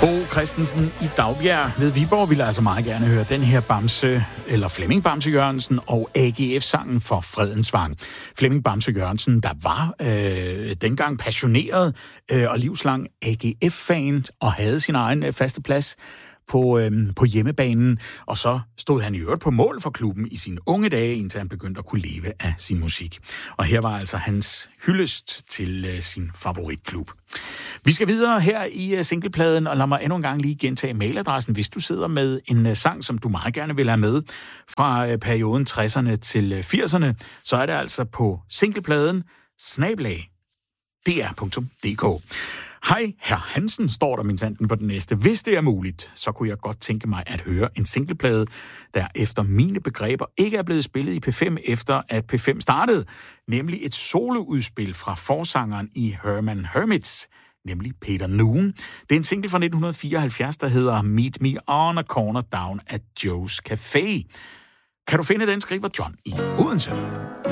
Bo Christensen i Dagbjerg ved Viborg ville altså meget gerne høre den her Bamse, eller Flemming Bamse Jørgensen og AGF-sangen for Fredens Vang. Flemming Bamse Jørgensen, der var dengang passioneret og livslang AGF-fan og havde sin egen faste plads på hjemmebanen, og så stod han i øvrigt på mål for klubben i sine unge dage, indtil han begyndte at kunne leve af sin musik. Og her var altså hans hyldest til sin favoritklub. Vi skal videre her i singlepladen, og lad mig endnu en gang lige gentage mailadressen, hvis du sidder med en sang, som du meget gerne vil have med fra perioden 60'erne til 80'erne, så er det altså på singlepladen @dr.dk. Hej, herr Hansen, står der minsanden på den næste. Hvis det er muligt, så kunne jeg godt tænke mig at høre en singleplade, der efter mine begreber ikke er blevet spillet i P5, efter at P5 startede, nemlig et soloudspil fra forsangeren i Herman Hermits, nemlig Peter Noone. Det er en single fra 1974, der hedder Meet Me on a Corner Down at Joe's Café. Kan du finde den, skriver John i Odense.